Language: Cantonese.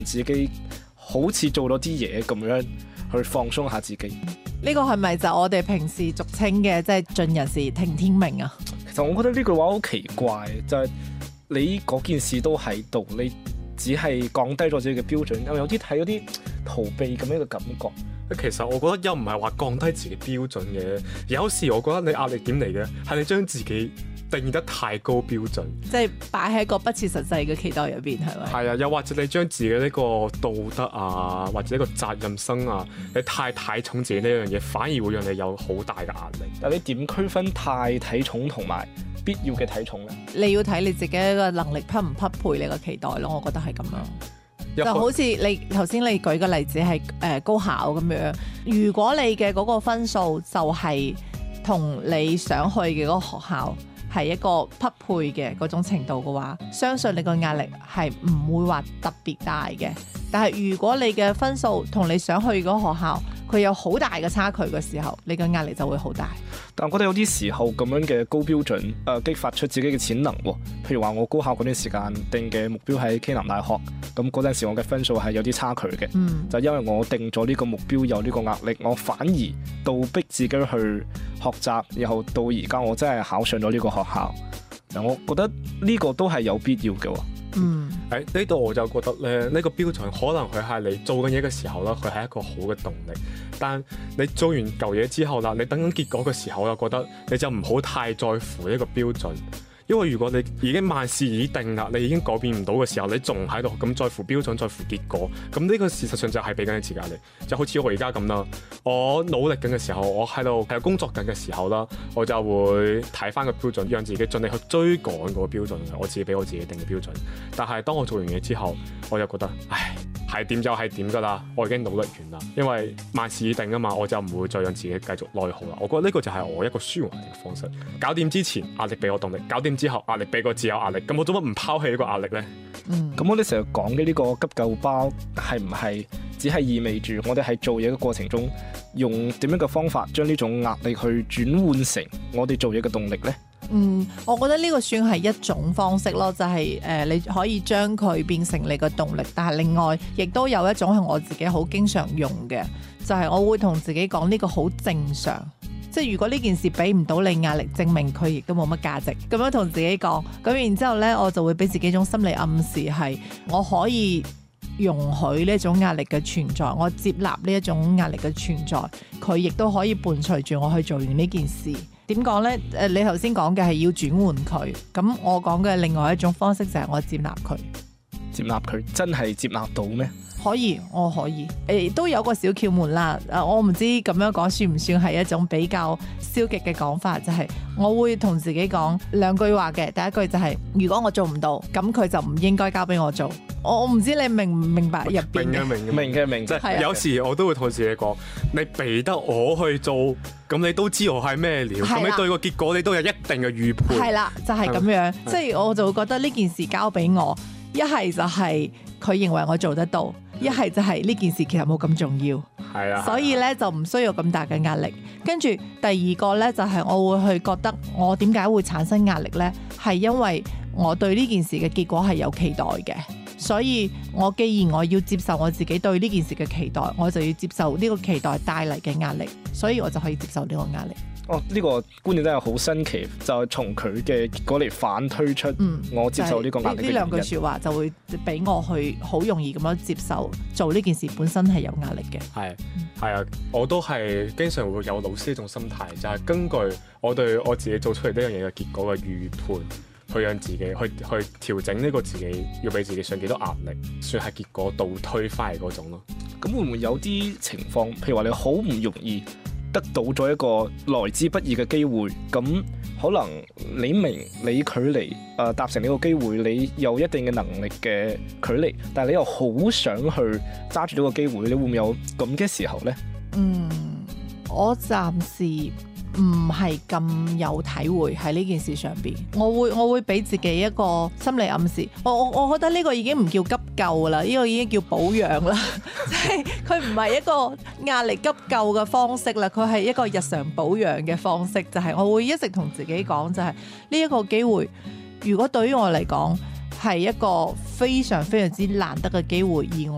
自己好似做咗啲嘢咁樣去放鬆下自己。 呢個係咪就我哋平時俗稱嘅即係盡人事聽天命啊？ 其實我覺得呢句話好奇怪，就係你嗰件事都喺度，你只係降低咗自己嘅標準，有啲睇有啲逃避咁樣嘅感覺。 其實我覺得又唔係話降低自己標準嘅，有時我覺得你壓力點嚟嘅係你將自己定義得太高標準， 即係擺喺一個不切實際嘅期待入邊，係咪？ 係啊，又或者你將自己呢個道德啊，或者呢個責任心啊，你太睇重自己呢樣嘢，反而會讓你有好大嘅壓力。 但你點區分太睇重同埋必要嘅睇重呢？ 你要睇你自己嘅能力匹唔匹配你個期待咯，我覺得係咁樣。就好似你頭先你舉個例子係高考咁樣，如果你嘅嗰個分數就係同你想去嘅嗰個學校係一個匹配嘅嗰種程度嘅話，相信你個壓力係唔會話特別大嘅。但係如果你嘅分數同你想去嗰個學校佢有好大嘅差距嘅時候，你嘅壓力就會好大。 但我覺得有啲時候咁樣嘅高標準激發出自己嘅潛能喎。譬如話我高考嗰段時間定嘅目標喺暨南大學，咁嗰陣時我嘅分數係有啲差距嘅，就因為我定咗呢個目標有呢個壓力，我反而倒逼自己去學習，然後到而家我真係考上咗呢個學校。我覺得呢個都係有必要嘅喎。 喺呢度我就覺得咧，呢個標準可能佢係你做緊嘢嘅時候啦，佢係一個好嘅動力。但你做完舊嘢之後啦，你等緊結果嘅時候，我就覺得你就唔好太在乎呢個標準。因為如果你已經萬事已定啦，你已經改變唔到嘅時候，你仲喺度咁在乎標準、在乎結果，咁呢個事實上就係俾緊你自己壓力。就好似我而家咁啦，我努力緊嘅時候，我喺度工作緊嘅時候啦，我就會睇翻個標準，讓自己盡力去追趕嗰個標準，我自己俾我自己定嘅標準。但係當我做完嘢之後，我就覺得，唉，係點就係點㗎啦，我已經努力完啦，因為萬事已定啊嘛，我就唔會再讓自己繼續內耗啦。我覺得呢個就係我一個舒緩嘅方式。搞掂之前，壓力俾我動力；搞掂之後，壓力俾個自由壓力。咁我做乜唔拋棄呢個壓力呢？ 咁我哋成日講嘅呢個急救包係唔係只係意味住我哋喺做嘢嘅過程中用點樣嘅方法將呢種壓力去轉換成我哋做嘢嘅動力呢？ 我覺得呢個算係一種方式咯，就係你可以將佢變成你嘅動力，但係另外亦都有一種係我自己好經常用嘅，就係我會同自己講呢個好正常。即係如果呢件事俾唔到你壓力，證明佢亦都冇乜價值。咁樣同自己講，咁然之後呢，我就會俾自己一種心理暗示係，我可以容許呢一種壓力嘅存在，我接納呢一種壓力嘅存在，佢亦都可以伴隨住我去做完呢件事。點講呢？你頭先講嘅係要轉換佢，咁我講嘅另外一種方式就係我接納佢。 接納佢真係接納到咩？ 可以，我可以。都有個小竅門啦。我唔知咁樣講算唔算係一種比較消極嘅講法，就係我會同自己講兩句話嘅。第一句就係如果我做唔到，咁佢就唔應該交俾我做。我唔知你明唔明白入邊？ 明嘅。 即係有時我都會同自己講，你俾得我去做，咁你都知我係咩料，咁你對個結果你都有一定嘅預配。 係啦，就係咁樣。即係我就會覺得呢件事交俾我，一係就係佢認為我做得到，一係就係呢件事其實冇咁重要。 係啊， 所以咧就唔需要咁大嘅壓力。跟住第二個咧就係我會去覺得我點解會產生壓力咧，係因為我對呢件事嘅結果係有期待嘅。所以我既然我要接受我自己對呢件事嘅期待，我就要接受呢個期待帶嚟嘅壓力，所以我就可以接受呢個壓力。 呢個觀念真係好新奇，就係從佢嘅結果嚟反推出，我接受呢個壓力嘅原因。呢兩句說話就會俾我去好容易咁樣接受做呢件事本身係有壓力嘅。 係啊，我都係經常會有老師呢種心態，就係根據我對我自己做出嚟呢樣嘢嘅結果嘅預判，去讓自己去調整呢個自己要俾自己上幾多壓力，算係結果倒推翻嚟嗰種咯。 咁會唔會有啲情況，譬如話你好唔容易得到咗一個來之不易嘅機會，咁可能你明你距離達成呢個機會，你有一定嘅能力嘅距離，但係你又好想去揸住呢個機會，你會唔會有咁嘅時候呢？ 我暫時唔係咁有體會喺呢件事上邊，我會俾自己一個心理暗示。我覺得呢個已經唔叫急救啦，呢個已經叫保養啦，即係佢唔係一個壓力急救嘅方式啦，佢係一個日常保養嘅方式。就係我會一直同自己講，就係呢一個機會，如果對於我嚟講係一個非常非常之難得嘅機會，而